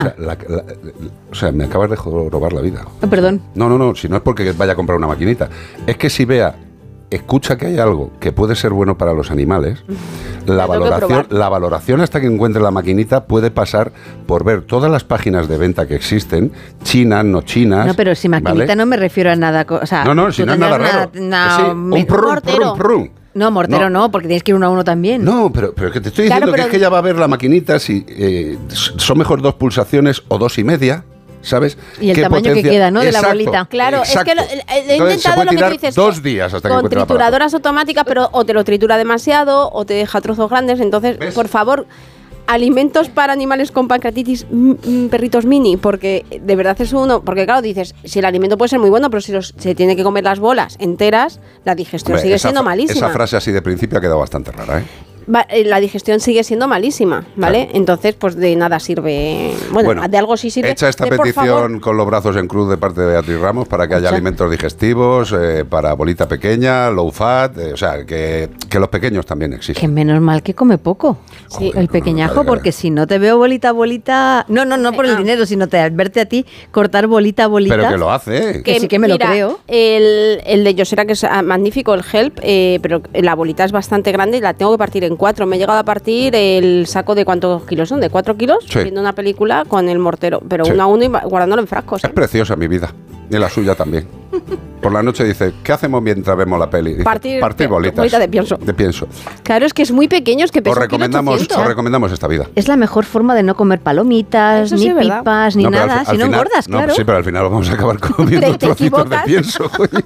O sea, me acabas de robar la vida. Perdón. No, si no es porque vaya a comprar una maquinita. Es que si Bea escucha que hay algo que puede ser bueno para los animales, la valoración hasta que encuentre la maquinita puede pasar por ver todas las páginas de venta que existen, chinas, no chinas. No, pero si maquinita, ¿vale? No me refiero a nada. O sea, si no es nada raro. Un prum. No, mortero no, porque tienes que ir uno a uno también. No, pero que te estoy diciendo que es que ella va a ver la maquinita si son mejor 2 pulsaciones o 2,5. ¿Sabes? Y el tamaño que queda, ¿no? Exacto, de la bolita. Claro, exacto. Es que he intentado lo que tú dices. 2 días hasta que con trituradoras automáticas, pero o te lo tritura demasiado o te deja trozos grandes. Entonces, ¿ves? Por favor, alimentos para animales con pancreatitis, perritos mini, porque de verdad es uno. Porque claro, dices, si el alimento puede ser muy bueno, pero si se tiene que comer las bolas enteras, la digestión sigue siendo malísima. Esa frase así de principio ha quedado bastante rara, ¿eh? La digestión sigue siendo malísima, ¿vale? Claro. Entonces, pues de nada sirve. Bueno, de algo sí sirve. Hecha esta petición con los brazos en cruz de parte de Beatriz Ramos para que haya alimentos digestivos, para bolita pequeña, low fat, o sea, que los pequeños también existen. Que menos mal que come poco. Sí, joder, el pequeñajo, porque si no te veo bolita. No por el dinero, sino al verte a ti cortar bolita. Pero que lo hace. Que sí que me lo creo. El de Yosera, que es magnífico, el Help, pero la bolita es bastante grande y la tengo que partir en 4. Me he llegado a partir el saco de ¿cuántos kilos son? ¿De 4 kilos? Sí. Viendo una película con el mortero, pero uno a uno y guardándolo en frascos. Es preciosa mi vida. Y la suya también. Por la noche dice, ¿qué hacemos mientras vemos la peli? Dice, partir bolitas. Bolita de pienso. Claro, es que es muy pequeño, es que pesa os recomendamos esta vida. Es la mejor forma de no comer palomitas, ni pipas, ni nada, si no engordas, claro. Sí, pero al final vamos a acabar comiendo trocitos de pienso.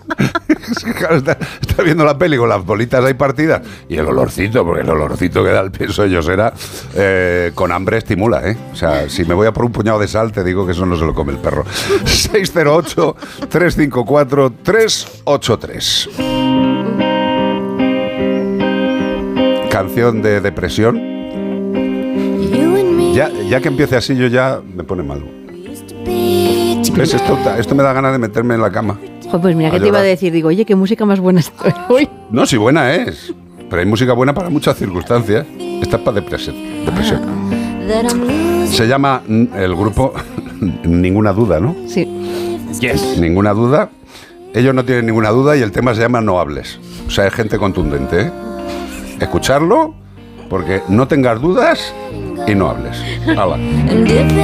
Está viendo la peli con las bolitas ahí partidas y el olorcito, porque el olorcito que da el pienso de Yosera con hambre estimula, ¿eh? O sea, si me voy a por un puñado de sal, te digo que eso no se lo come el perro. 608-354-383. Canción de depresión. Ya que empiece así, yo ya me pone mal. ¿Ves? Esto me da ganas de meterme en la cama. Joder, pues mira que te iba a decir, digo, oye, qué música más buena estoy hoy. No, sí, buena es. Pero hay música buena para muchas circunstancias. Esta es para depresión. Se llama el grupo Ninguna Duda, ¿no? Sí. Yes. Ninguna Duda. Ellos no tienen ninguna duda y el tema se llama No Hables. O sea, es gente contundente, ¿eh? Escucharlo, porque no tengas dudas y no hables. ¡Hala!